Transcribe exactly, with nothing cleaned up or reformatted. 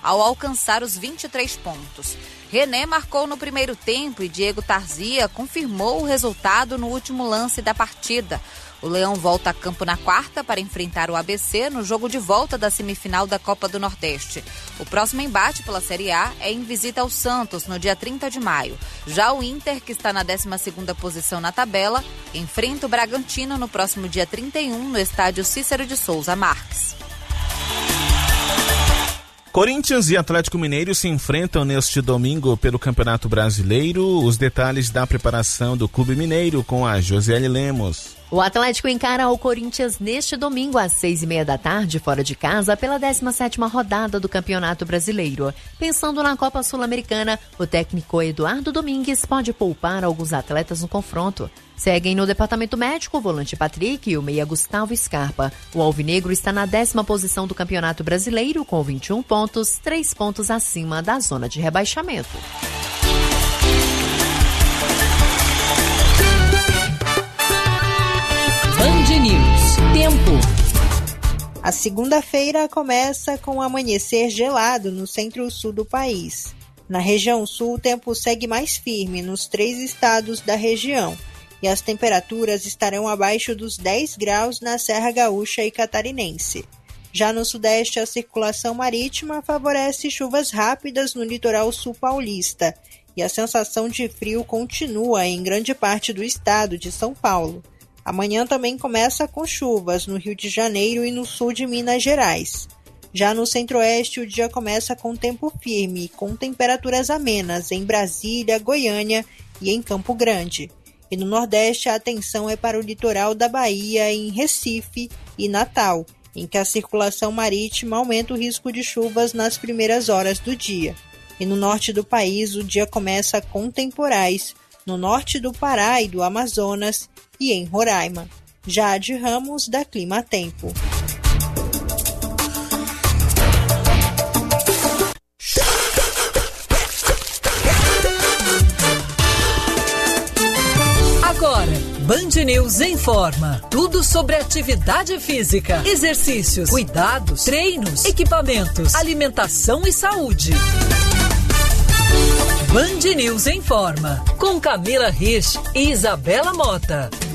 ao alcançar os vinte e três pontos. René marcou no primeiro tempo e Diego Tarzia confirmou o resultado no último lance da partida. O Leão volta a campo na quarta para enfrentar o A B C no jogo de volta da semifinal da Copa do Nordeste. O próximo embate pela Série A é em visita ao Santos, no dia trinta de maio. Já o Inter, que está na décima segunda posição na tabela, enfrenta o Bragantino no próximo dia trinta e um no estádio Cícero de Souza Marques. Corinthians e Atlético Mineiro se enfrentam neste domingo pelo Campeonato Brasileiro. Os detalhes da preparação do Clube Mineiro com a Josiele Lemos. O Atlético encara o Corinthians neste domingo às seis e meia da tarde, fora de casa, pela décima sétima rodada do Campeonato Brasileiro. Pensando na Copa Sul-Americana, o técnico Eduardo Domingues pode poupar alguns atletas no confronto. Seguem no departamento médico o volante Patrick e o meia Gustavo Scarpa. O alvinegro está na décima posição do Campeonato Brasileiro com vinte e um pontos, três pontos acima da zona de rebaixamento. Band News. Tempo. A segunda-feira começa com um amanhecer gelado no centro-sul do país. Na região sul, o tempo segue mais firme nos três estados da região e as temperaturas estarão abaixo dos dez graus na Serra Gaúcha e Catarinense. Já no sudeste, a circulação marítima favorece chuvas rápidas no litoral sul paulista e a sensação de frio continua em grande parte do estado de São Paulo. Amanhã também começa com chuvas no Rio de Janeiro e no sul de Minas Gerais. Já no centro-oeste, o dia começa com tempo firme, com temperaturas amenas em Brasília, Goiânia e em Campo Grande. E no nordeste, a atenção é para o litoral da Bahia, em Recife e Natal, em que a circulação marítima aumenta o risco de chuvas nas primeiras horas do dia. E no norte do país, o dia começa com temporais, no norte do Pará e do Amazonas e em Roraima. Jade Ramos, da Clima Tempo. Agora, Band News informa. Tudo sobre atividade física, exercícios, cuidados, treinos, equipamentos, alimentação e saúde. Band News informa. Com Camila Rich e Isabela Mota.